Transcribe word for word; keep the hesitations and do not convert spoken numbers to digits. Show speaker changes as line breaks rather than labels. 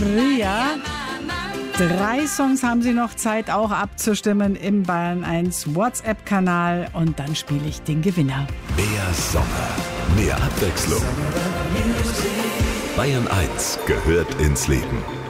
Ria. Drei Songs haben Sie noch Zeit auch abzustimmen im Bayern eins WhatsApp-Kanal und dann spiele ich den Gewinner.
Mehr Sommer, mehr Abwechslung. Bayern eins gehört ins Leben.